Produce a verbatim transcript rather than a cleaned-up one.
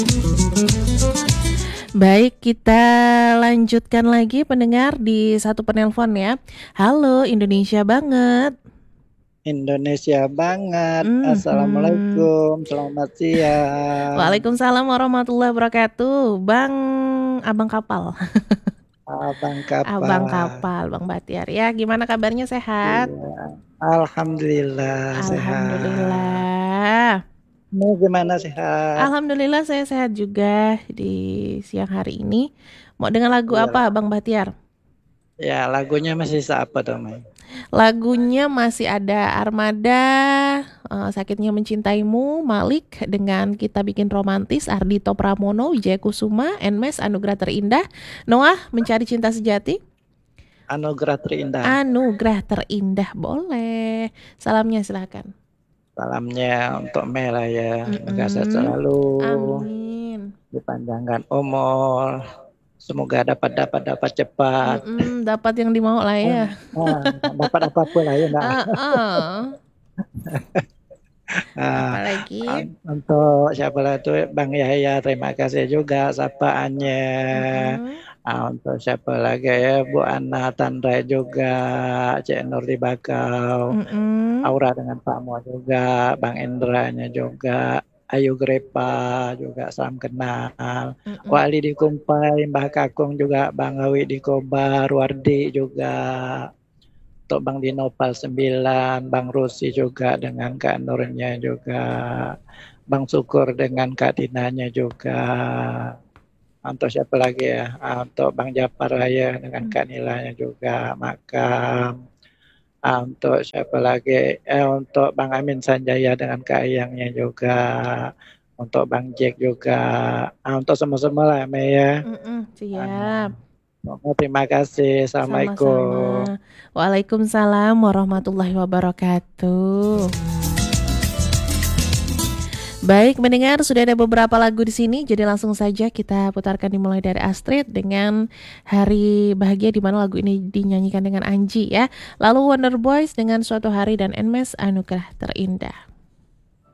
Baik, kita lanjutkan lagi pendengar di satu penelpon ya. Halo, Indonesia banget. Indonesia banget. Mhm. Assalamualaikum, selamat siang. Waalaikumsalam warahmatullahi wabarakatuh. Bang, Abang Kapal. Abang Abang Kapal. Kapal, Bang Batiar. Ya, gimana kabarnya, sehat? Iya, alhamdulillah sehat. Alhamdulillah. Mau gimana sehat? Alhamdulillah saya sehat juga di siang hari ini. Mau dengan lagu Iya, apa, Bang Batiar? ya lagunya masih apa tuh, Mai? Lagunya masih ada Armada, eh, Sakitnya Mencintaimu, Malik dengan Kita Bikin Romantis, Ardhito Pramono, Wijaya Kusuma, Enmes, Anugerah Terindah, Noah, Mencari Cinta Sejati, Anugerah Terindah. Anugerah Terindah, boleh. Salamnya silakan. Salamnya untuk Mela ya. Semoga sehat Mm-mm. selalu, Amin. dipanjangkan umur. Semoga dapat dapat dapat cepat. Mm-mm, dapat yang dimau lah ya. Ah, dapat apapun lah ya, enggak. Uh-uh. Ah, Apalagi? untuk siapa lah itu Bang Yahya, terima kasih juga sapaannya. Mm-mm. Ah, untuk siapa lagi ya, Bu Ana Tandra juga, Cik Nur di Bakau, Mm-mm. Aura dengan Pak Mo juga, Bang Indranya juga, Ayu Grepa juga salam kenal, Mm-mm. Wali di Kumpai, Mbah Kakung juga, Bang Awi di Kobar, Wardi juga, untuk Bang Dinopal sembilan, Bang Rusi juga dengan Kak Nurnya juga, Bang Syukur dengan Kak Tinanya juga. Untuk siapa lagi ya? Ah, untuk Bang Japar Raya dengan Kak Nilanya juga, Makam. Ah, untuk siapa lagi? Eh, untuk Bang Amin Sanjaya dengan Kak Ayangnya juga. Untuk Bang Jack juga. Ah, untuk semua-semua lah, Mei ya. Mm-mm, Ah, siap. terima kasih. Assalamualaikum. Sama-sama. Waalaikumsalam warahmatullahi wabarakatuh. Baik, mendengar sudah ada beberapa lagu di sini, jadi langsung saja kita putarkan dimulai dari Astrid dengan Hari Bahagia, di mana lagu ini dinyanyikan dengan Anji ya. Lalu Wonder Boys dengan Suatu Hari dan Enmes, Anugerah Terindah.